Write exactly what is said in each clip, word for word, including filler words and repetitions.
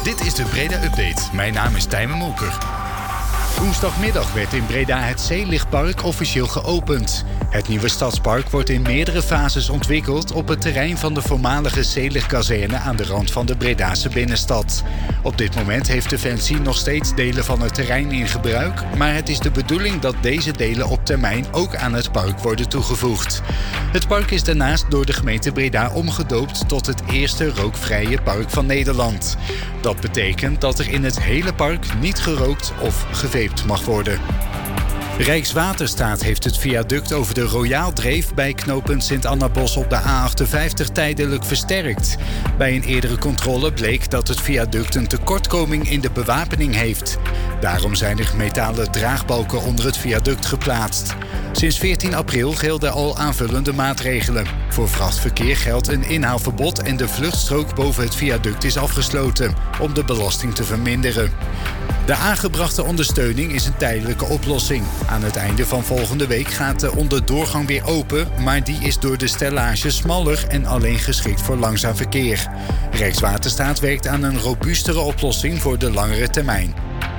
Dit is de Breda Update. Mijn naam is Tijmen Molker. Woensdagmiddag werd in Breda het Zeelichtpark officieel geopend. Het nieuwe stadspark wordt in meerdere fases ontwikkeld op het terrein van de voormalige Zeelichtkazerne aan de rand van de Bredase binnenstad. Op dit moment heeft Defensie nog steeds delen van het terrein in gebruik, maar het is de bedoeling dat deze delen op termijn ook aan het park worden toegevoegd. Het park is daarnaast door de gemeente Breda omgedoopt tot het eerste rookvrije park van Nederland. Dat betekent dat er in het hele park niet gerookt of geveept mag worden. Rijkswaterstaat heeft het viaduct over de Royaaldreef bij knooppunt Sint-Annabos op de A achtenvijftig tijdelijk versterkt. Bij een eerdere controle bleek dat het viaduct een tekortkoming in de bewapening heeft. Daarom zijn er metalen draagbalken onder het viaduct geplaatst. Sinds veertien april gelden al aanvullende maatregelen. Voor vrachtverkeer geldt een inhaalverbod en de vluchtstrook boven het viaduct is afgesloten om de belasting te verminderen. De aangebrachte ondersteuning is een tijdelijke oplossing. Aan het einde van volgende week gaat de onderdoorgang weer open, maar die is door de stellage smaller en alleen geschikt voor langzaam verkeer. Rijkswaterstaat werkt aan een robuustere oplossing voor de langere termijn.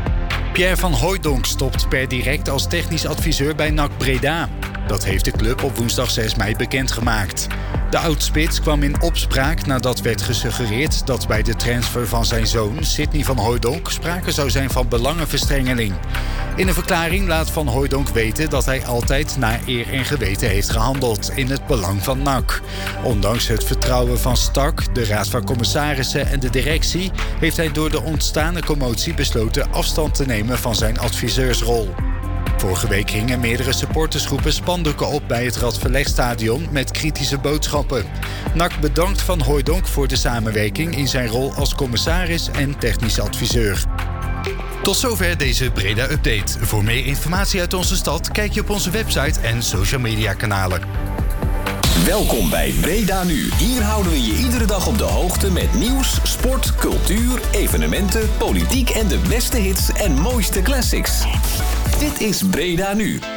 Pierre van Hooijdonk stopt per direct als technisch adviseur bij N A C Breda. Dat heeft de club op woensdag zes mei bekendgemaakt. De oudspits kwam in opspraak nadat werd gesuggereerd dat bij de transfer van zijn zoon, Sidney van Hooijdonk, sprake zou zijn van belangenverstrengeling. In een verklaring laat Van Hooijdonk weten dat hij altijd naar eer en geweten heeft gehandeld in het belang van N A C. Ondanks het vertrouwen van Stark, de raad van commissarissen en de directie, heeft hij door de ontstane commotie besloten afstand te nemen van zijn adviseursrol. Vorige week gingen meerdere supportersgroepen spandoeken op bij het Radverlegstadion met kritische boodschappen. N A C bedankt Van Hooijdonk voor de samenwerking in zijn rol als commissaris en technisch adviseur. Tot zover deze Breda Update. Voor meer informatie uit onze stad kijk je op onze website en social media kanalen. Welkom bij Breda Nu. Hier houden we je iedere dag op de hoogte met nieuws, sport, cultuur, evenementen, politiek en de beste hits en mooiste classics. Dit is Breda Nu.